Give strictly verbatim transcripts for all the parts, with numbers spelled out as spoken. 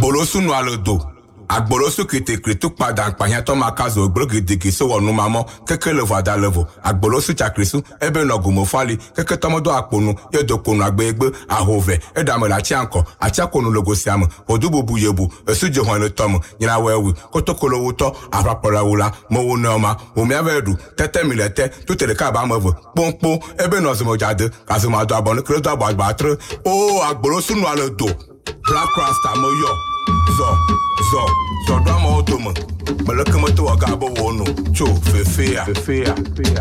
Agbolosu no alodo. Agbolosu kete krituk padang panyato makazo brogidiki so wonu mamo keke levo adalevo. Agbolosu chakrisu ebe no gumofali keke tomodo akponu yedokonu agbegbe ahove edamela chianko achiakonu logosiam odubu buyebu esuje hwanu tomu nyina wewu kotokolo wuto afrapola wula mowo neoma omiavedu tete milete tutere kaba mevo pompo ebe no zimojade kazumado abonu kredo agbatre o agbolosu no alodo. Black Rasta moyo zo zo zo drama otomo malakama to agabo wono cho fefea fefea.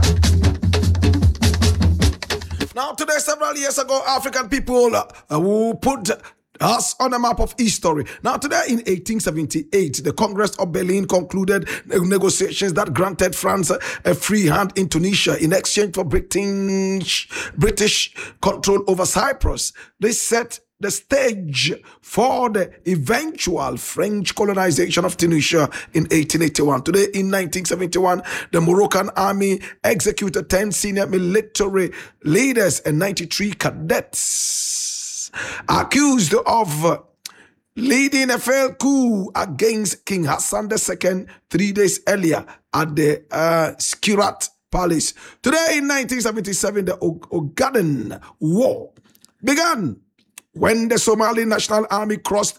Now today, several years ago, African people uh, who put us on the map of history. Now today in eighteen seventy-eight, the Congress of Berlin concluded negotiations that granted France a free hand in Tunisia in exchange for British British control over Cyprus. This set the stage for the eventual French colonization of Tunisia in eighteen eighty-one. Today, in nineteen seventy-one, the Moroccan army executed ten senior military leaders and ninety-three cadets accused of leading a failed coup against King Hassan the Second three days earlier at the uh, Skirat Palace. Today, in nineteen seventy-seven, the Ogaden War began when the Somali National Army crossed